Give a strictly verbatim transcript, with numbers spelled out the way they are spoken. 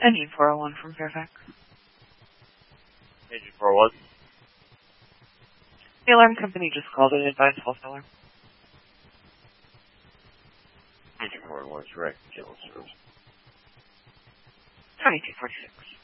Engine four oh one from Fairfax. Engine four oh one. The alarm company just called and advised false alarm. Engine four oh one is correct. General service. twenty-two forty-six.